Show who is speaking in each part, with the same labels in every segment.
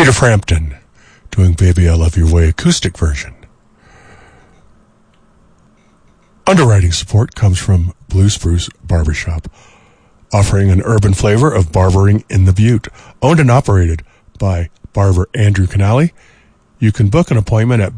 Speaker 1: Peter Frampton doing Baby I Love Your Way acoustic version. Underwriting support comes from Blue Spruce Barbershop, offering an urban flavor of barbering in the Butte. Owned and operated by barber Andrew Canali. You can book an appointment at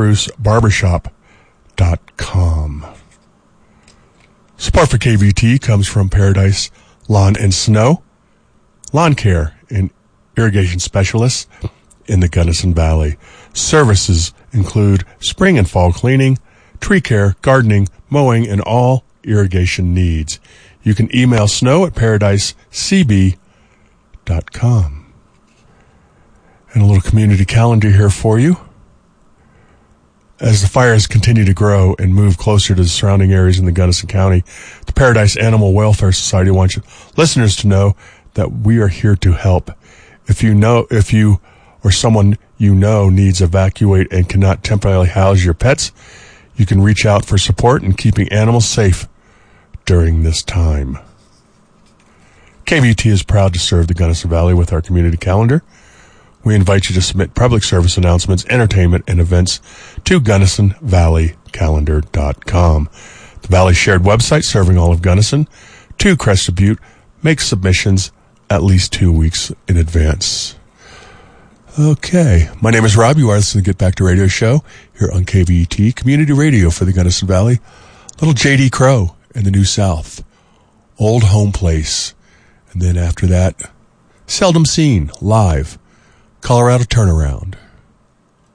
Speaker 1: bluesprucebarbershop.com. Support for KVT comes from Paradise Lawn and Snow, lawn care and irrigation specialists in the Gunnison Valley. Services include spring and fall cleaning, tree care, gardening, mowing, and all irrigation needs. You can email snow@paradisecb.com. And a little community calendar here for you. As the fires continue to grow and move closer to the surrounding areas in the Gunnison County, the Paradise Animal Welfare Society wants listeners to know that we are here to help. If you or someone you know needs evacuate and cannot temporarily house your pets, you can reach out for support in keeping animals safe during this time. KVT is proud to serve the Gunnison Valley with our community calendar. We invite you to submit public service announcements, entertainment, and events to GunnisonValleyCalendar.com. The Valley's shared website serving all of Gunnison to Crested Butte. Make submissions at least 2 weeks in advance. Okay, my name is Rob. You are listening to Get Back to Radio show here on KVET, community radio for the Gunnison Valley. Little J.D. Crowe and the New South, Old Home Place. And then after that, Seldom Seen, live, Colorado Turnaround.